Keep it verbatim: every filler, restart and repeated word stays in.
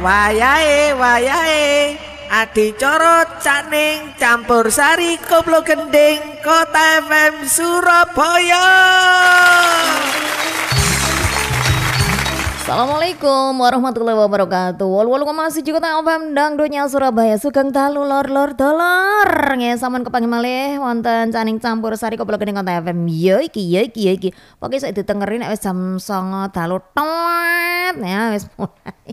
wayahe wayahe adicara caning campur sari koplo gending Kota F M Surabaya. Assalamualaikum warahmatullahi wabarakatuh. Walu-walu masih juga Kota F M Dangdunya Surabaya sugeng dalu lor-lor dolor nggih sampean kepanggih malih wonten caning campur sari koplo gending Kota F M. Ya iki ya iki ya iki. Pokoke sak ditengerin nek wis jam songo dalu tet ya wis mulai.